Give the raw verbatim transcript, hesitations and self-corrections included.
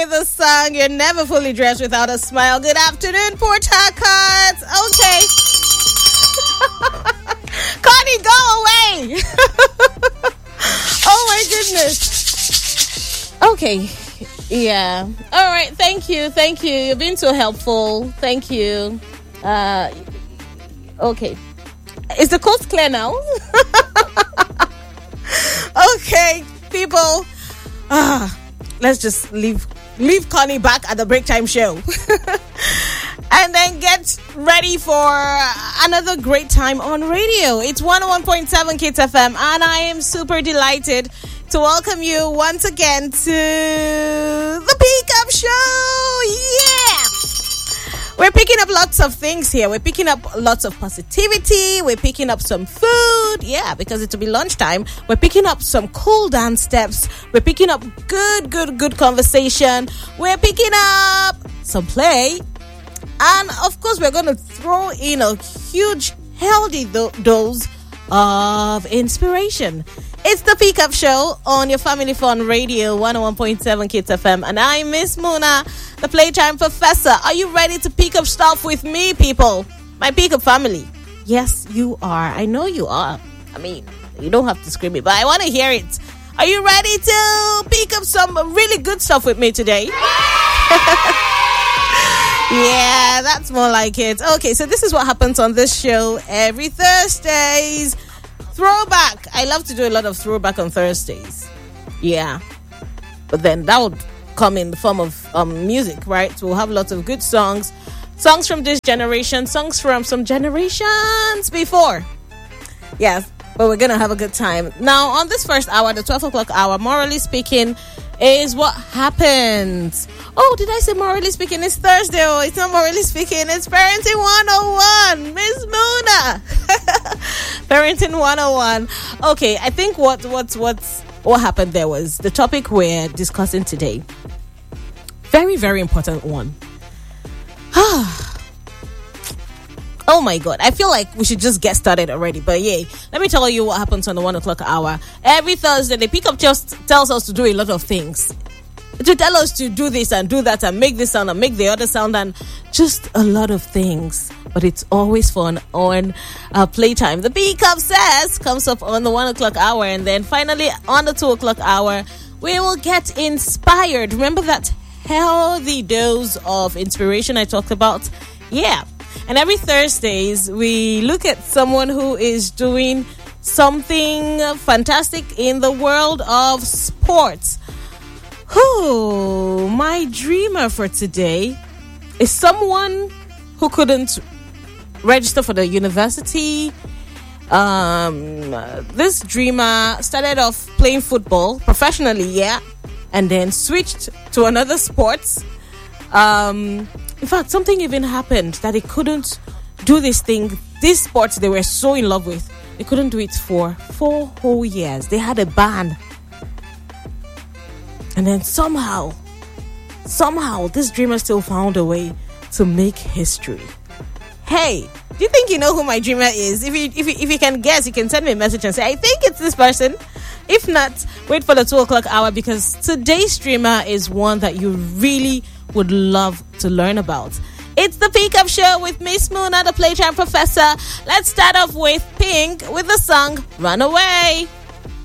with a song. You're never fully dressed without a smile. Good afternoon, Port Harcourt. Okay. Connie, go away. Oh, my goodness. Okay. Yeah. All right. Thank you. Thank you. You've been so helpful. Thank you. Uh, okay. Is the coast clear now? Okay, people. Ah, let's just leave leave Connie back at the break time show. And then get ready for another great time on radio. It's one oh one point seven Kids F M, and I am super delighted to welcome you once again to the Pick Up Show. Yeah! We're picking up lots of things here. We're picking up lots of positivity. We're picking up some food. Yeah, because it will be lunchtime. We're picking up some cool dance steps. We're picking up good, good, good conversation. We're picking up some play. And, of course, we're going to throw in a huge, healthy do- dose of inspiration. It's the Pick Up Show on your Family Fun Radio, one oh one point seven Kids F M. And I'm Miss Muna, the Playtime Professor. Are you ready to pick up stuff with me, people? My Pick Up family. Yes, you are. I know you are. I mean, you don't have to scream it, but I want to hear it. Are you ready to pick up some really good stuff with me today? Yeah, that's more like it. Okay, so this is what happens on this show every Thursdays. Throwback. I love to do a lot of throwback on Thursdays. Yeah. But then that would come in the form of um, music, right? We'll have lots of good songs. Songs from this generation. Songs from some generations before. Yes. But we're going to have a good time. Now, on this first hour, the twelve o'clock hour, morally speaking, is what happens. Oh, did I say morally speaking? It's Thursday. Oh, it's not morally speaking. It's Parenting one oh one. Miss Muna. Parenting one oh one. Okay, I think what what what's what happened there was the topic we're discussing today. Very, very important one. Oh my God, I feel like we should just get started already. But yeah, let me tell you what happens on the one o'clock hour. Every Thursday, the Pick Up just tells us to do a lot of things. To tell us to do this and do that and make this sound and make the other sound and just a lot of things. But it's always fun on uh, Playtime. The Pick Up says comes up on the one o'clock hour, and then finally on the two o'clock hour, we will get inspired. Remember that healthy dose of inspiration I talked about? Yeah. And every Thursdays, we look at someone who is doing something fantastic in the world of sports. Who, my dreamer for today is someone who couldn't register for the university. Um, this dreamer started off playing football professionally, yeah, and then switched to another sports. Um, in fact, something even happened that they couldn't do this thing, this sport they were so in love with. They couldn't do it for four whole years. They had a ban. And then somehow, somehow, this dreamer still found a way to make history. Hey, do you think you know who my dreamer is? If you, if you, if you can guess, you can send me a message and say, I think it's this person. If not, wait for the two o'clock hour, because today's dreamer is one that you really would love to learn about. It's the Pick Up Show with Miss Muna, the Playtime Professor. Let's start off with Pink with the song Run Away.